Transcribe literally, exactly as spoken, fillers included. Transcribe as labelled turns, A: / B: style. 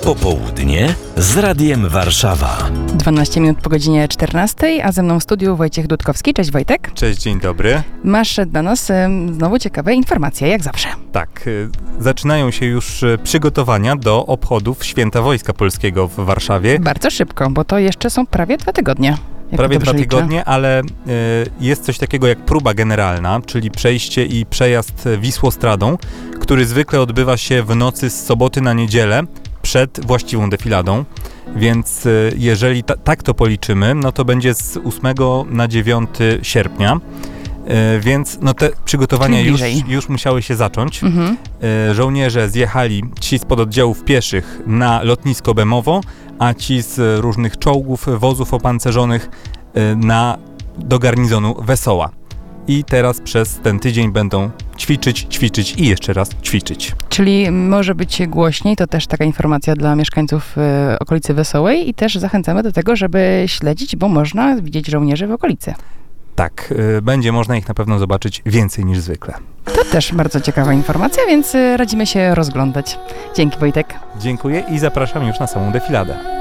A: Popołudnie z Radiem Warszawa.
B: dwanaście minut po godzinie czternastej, a ze mną w studiu Wojciech Dudkowski. Cześć Wojtek.
C: Cześć, dzień dobry.
B: Masz dla nas ym, znowu ciekawe informacje, jak zawsze.
C: Tak, y, zaczynają się już y, przygotowania do obchodów Święta Wojska Polskiego w Warszawie.
B: Bardzo szybko, bo to jeszcze są prawie dwa tygodnie.
C: Prawie dwa
B: liczę.
C: tygodnie, ale y, jest coś takiego jak próba generalna, czyli przejście i przejazd Wisłostradą, który zwykle odbywa się w nocy z soboty na niedzielę przed właściwą defiladą. Więc y, jeżeli ta, tak to policzymy, no to będzie z ósmego na dziewiątego sierpnia. Y, więc no te przygotowania już, już musiały się zacząć.
B: Mhm.
C: Y, żołnierze zjechali, ci z pododdziałów pieszych, na lotnisko Bemowo, a ci z różnych czołgów, wozów opancerzonych y, na, do garnizonu Wesoła. I teraz przez ten tydzień będą ćwiczyć, ćwiczyć i jeszcze raz ćwiczyć.
B: Czyli może być głośniej, to też taka informacja dla mieszkańców y, okolicy Wesołej i też zachęcamy do tego, żeby śledzić, bo można widzieć żołnierzy w okolicy.
C: Tak, y, będzie można ich na pewno zobaczyć więcej niż zwykle.
B: To też bardzo ciekawa informacja, więc y, radzimy się rozglądać. Dzięki Wojtek.
C: Dziękuję i zapraszam już na samą defiladę.